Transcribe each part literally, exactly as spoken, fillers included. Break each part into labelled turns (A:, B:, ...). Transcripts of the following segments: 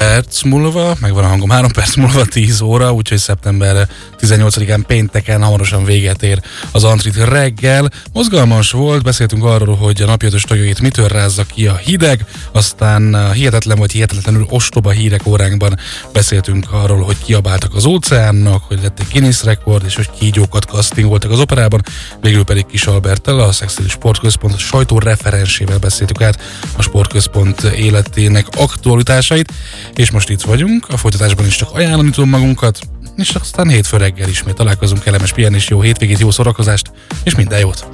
A: perc múlva, megvan a hangom, három perc múlva tíz óra, úgyhogy szeptember tizennyolcadikán pénteken hamarosan véget ér az Antrit reggel. Mozgalmas volt, beszéltünk arról, hogy a napi ötös tagjait mitől rázza ki a hideg, aztán hihetetlen vagy hihetetlenül ostoba hírek óránkban beszéltünk arról, hogy kiabáltak az óceánnak, hogy lett egy Guinness rekord, és hogy kígyókat castingoltak az operában, végül pedig Kis Alberttel, a Szexárdis Sportközpont sajtó referensével beszéltük át a sportközpont életének aktualitásait, és most itt vagyunk, a folytatásban is csak ajánlani tudom magunkat, és aztán hétfő reggel ismét találkozunk, kellemes pihenés, jó hétvégét, jó szórakozást, és minden jót!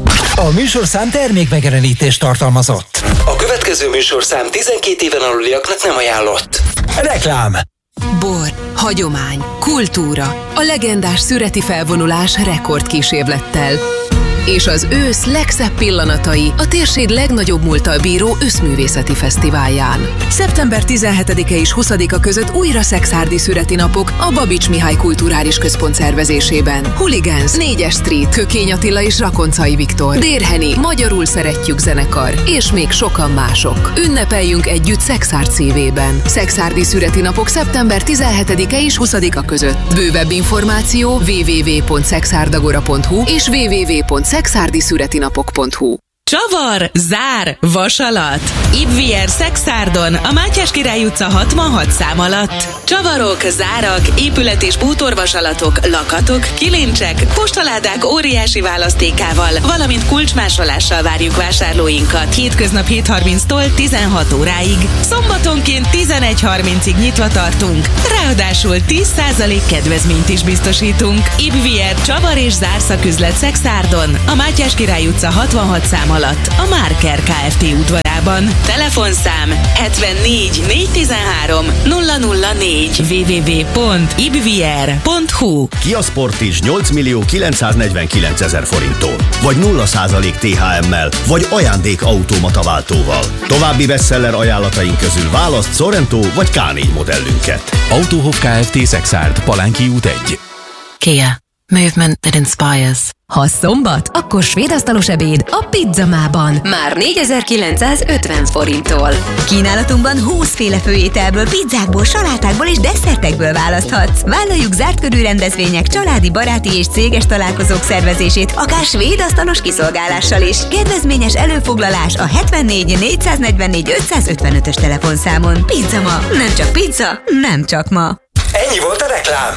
B: A műsorszám termék megjelenítést tartalmazott.
C: A következő műsorszám tizenkét éven aluliaknak nem ajánlott.
B: Reklám.
D: Bor, hagyomány, kultúra, a legendás szüreti felvonulás rekordkísérlettel. És az ősz legszebb pillanatai a térség legnagyobb múlttal bíró őszművészeti fesztiválján. szeptember tizenhetedike és huszadika között újra Szexárdi szüreti napok a Babics Mihály Kulturális Központ szervezésében. Hooligans, négyes Street, Kökény Attila és Rakoncai Viktor, Dérheni, Magyarul szeretjük zenekar, és még sokan mások. Ünnepeljünk együtt Szexárd szívében. Szexárdi szüreti napok szeptember tizenhetedike és huszadika között. Bővebb információ double-u double-u double-u pont szexárdagora pont hu és double-u double-u double-u pont szexárdisüretinapok pont hu.
E: Csavar, zár, vasalat. Ibvier Szexárdon, a Mátyás Király utca hatvanhat szám alatt. Csavarok, zárak, épület- és bútorvasalatok, lakatok, kilincsek, postaládák óriási választékával, valamint kulcsmásolással várjuk vásárlóinkat. Hétköznap hét harminctól tizenhat óráig. Szombatonként tizenegy harmincig nyitva tartunk. Ráadásul tíz százalék kedvezményt is biztosítunk. Ibvier Csavar és zárszaküzlet Szexárdon, a Mátyás Király utca hatvanhat szám alatt a Márker Kft. Udvarában. Telefonszám hetvennégy négyszáztizenhárom nulla nulla négy double-u double-u double-u pont ibvier pont hu.
F: Kia Sportage nyolc millió kilencszáznegyvenkilencezer forinttól, vagy nulla százalék té há emmel, vagy ajándék automata váltóval. További bestseller ajánlataink közül választ Sorento vagy ká négy modellünket.
G: Autóhof Kft. Szexárd, Palánki út egy.
H: Kia. Movement that inspires.
I: Ha szombat, akkor svéd asztalos ebéd a Pizzamában.
H: Már négyezer-kilencszázötven forinttól.
I: Kínálatunkban húsz féle főételből, pizzákból, salátákból és desszertekből választhatsz. Vállaljuk zárt körű rendezvények, családi, baráti és céges találkozók szervezését, akár svéd asztalos kiszolgálással is. Kedvezményes előfoglalás a hetvennégy négyszáznegyvennégy ötszázötvenötös telefonszámon. Pizzama. Nem csak pizza, nem csak ma.
B: Ennyi volt a reklám.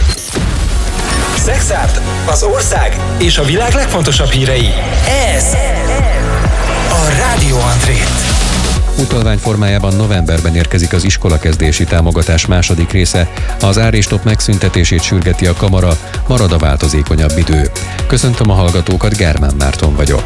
B: Szexárd, az ország és a világ legfontosabb hírei. Ez a Rádió Antrit.
J: Utalvány formájában novemberben érkezik az iskolakezdési támogatás második része. Az ár és top megszüntetését sürgeti a kamara, marad a változékonyabb idő. Köszöntöm a hallgatókat, Germán Márton vagyok.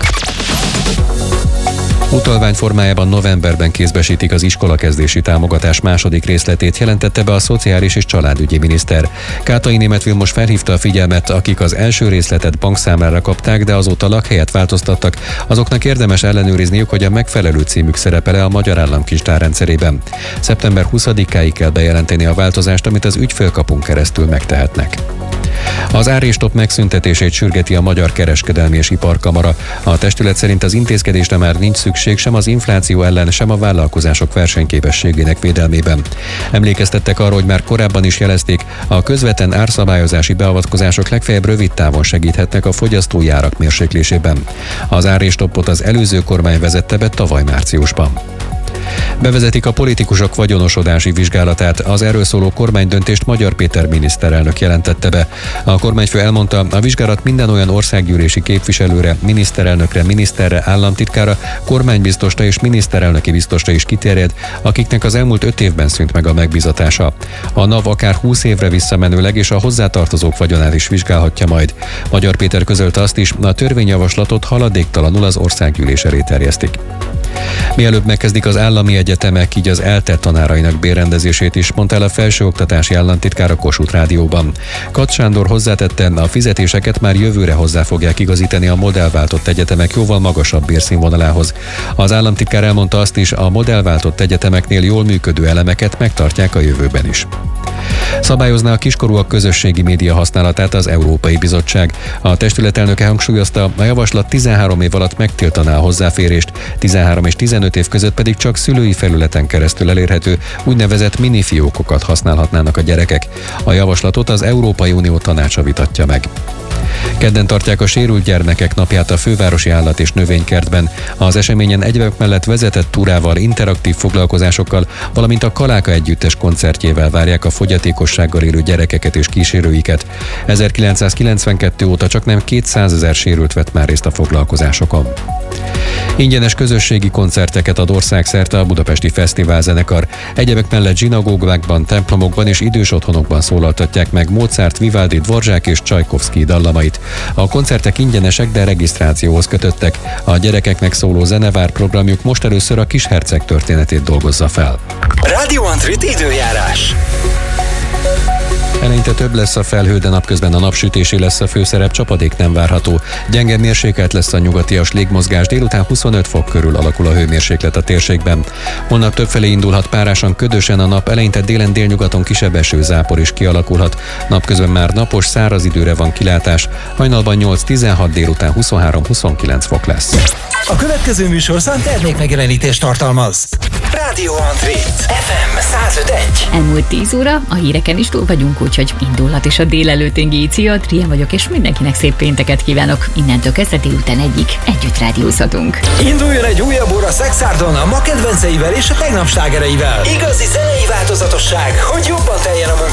J: Utalvány formájában novemberben kézbesítik az iskolakezdési támogatás második részletét, jelentette be a Szociális és Családügyi miniszter. Kátai Németh Vilmos felhívta a figyelmet, akik az első részletet bankszámlára kapták, de azóta lakhelyet változtattak, azoknak érdemes ellenőrizniük, hogy a megfelelő címük szerepel-e a Magyar Államkincstár rendszerében. szeptember huszadikáig kell bejelenteni a változást, amit az ügyfélkapun keresztül megtehetnek. Az ár és top megszüntetését sürgeti a Magyar Kereskedelmi és Iparkamara. A testület szerint az intézkedésre már nincs szükség sem az infláció ellen, sem a vállalkozások versenyképességének védelmében. Emlékeztettek arra, hogy már korábban is jelezték, a közvetlen árszabályozási beavatkozások legfeljebb rövid távon segíthetnek a fogyasztói árak mérséklésében. Az ár és topot az előző kormány vezette be tavaly márciusban. Bevezetik a politikusok vagyonosodási vizsgálatát. Az erről szóló kormánydöntést Magyar Péter miniszterelnök jelentette be. A kormányfő elmondta, a vizsgálat minden olyan országgyűlési képviselőre, miniszterelnökre, miniszterre, államtitkára, kormánybiztosra és miniszterelnöki biztosra is kiterjed, akiknek az elmúlt öt évben szűnt meg a megbízatása. A NAV akár húsz évre visszamenőleg és a hozzátartozók vagyonát is vizsgálhatja majd. Magyar Péter közölte azt is, a törvényjavaslatot haladéktalanul az országgyűlés elé terjesztik. Mielőbb megkezdik az állami egyetemek, így az ELTE tanárainak bérrendezését is, mondta el a felsőoktatási államtitkár a Kossuth Rádióban. Kath Sándor hozzátette, a fizetéseket már jövőre hozzá fogják igazítani a modellváltott egyetemek jóval magasabb bérszínvonalához. Az államtitkár elmondta azt is, a modellváltott egyetemeknél jól működő elemeket megtartják a jövőben is. Szabályozná a kiskorúak közösségi média használatát az Európai Bizottság. A testület elnöke hangsúlyozta, a javaslat tizenhárom év alatt megtiltaná a hozzáférést, tizenhárom és tizenöt év között pedig csak szülői felületen keresztül elérhető úgynevezett minifiókokat használhatnának a gyerekek. A javaslatot az Európai Unió tanácsa vitatja meg. Kedden tartják a sérült gyermekek napját a fővárosi állat- és növénykertben. Az eseményen egyebek mellett vezetett túrával, interaktív foglalkozásokkal, valamint a Kaláka együttes koncertjével várják a fogyatékossággal élő gyerekeket és kísérőiket. ezerkilencszázkilencvenkettő óta csaknem kétszázezer sérült vett már részt a foglalkozásokon. Ingyenes közösségi koncerteket ad országszerte a Budapesti Fesztiválzenekar. Egyebek mellett zsinagógákban, templomokban és idős otthonokban szólaltatják meg Mozart, Vivaldi, Dvorzsák és Csajkovszkij dallamait. A koncertek ingyenesek, de regisztrációhoz kötöttek. A gyerekeknek szóló zenevár programjuk most először a Kisherceg történetét dolgozza fel.
B: Rádió Antrit időjárás.
J: Eleinte több lesz a felhő, de napközben a napsütésé lesz a főszerep, csapadék nem várható. Gyenge mérsékelt lesz a nyugatias légmozgás, délután huszonöt fok körül alakul a hőmérséklet a térségben. Holnap többfelé indulhat párásan, ködösen a nap, eleinte délen délnyugaton kisebb esőzápor is kialakulhat. Napközben már napos, száraz időre van kilátás, hajnalban nyolc-tizenhat, délután huszonhárom-huszonkilenc fok lesz.
B: A következő műsorszám termékmegjelenítést tartalmaz. Rádió Antrit, ef em száz öt egy.
K: Elmúlt tíz óra, a híreken is túl vagyunk, úgyhogy indulhat is a délelőttén Gécia, Trien vagyok, és mindenkinek szép pénteket kívánok. Innentől kezdve délután egyik együtt rádiózhatunk.
B: Induljon egy újabb óra Szexárdon a ma kedvenceivel és a tegnap slágereivel. Igazi zenei változatosság, hogy jobban teljen a munka